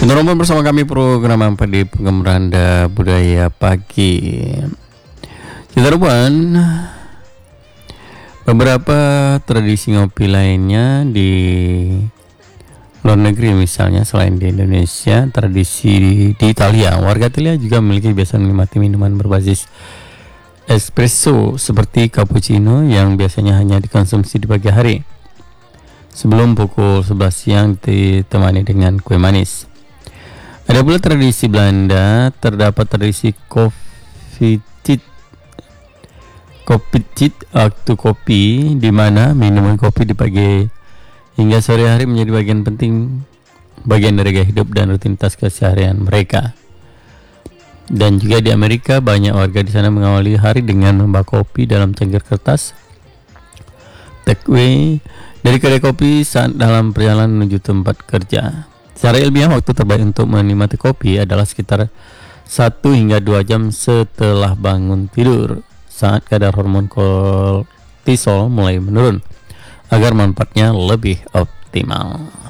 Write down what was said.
Teman-teman bersama kami program apa di Pengembaranda Budaya Pagi. Teman-teman, beberapa tradisi ngopi lainnya di luar negeri misalnya selain di Indonesia, tradisi di Italia. Warga Italia juga memiliki kebiasaan menikmati minuman berbasis espresso seperti cappuccino yang biasanya hanya dikonsumsi di pagi hari sebelum pukul 11 siang ditemani dengan kue manis. Ada pula tradisi Belanda, terdapat tradisi kopi waktu kopi, di mana minuman kopi di pagi hingga sore hari menjadi bagian dari gaya hidup dan rutinitas keseharian mereka. Dan juga di Amerika, banyak warga di sana mengawali hari dengan membawa kopi dalam cangkir kertas take away dari kedai kopi saat dalam perjalanan menuju tempat kerja. Secara ilmiah, waktu terbaik untuk menikmati kopi adalah sekitar 1 hingga 2 jam setelah bangun tidur, saat kadar hormon kortisol mulai menurun, agar manfaatnya lebih optimal.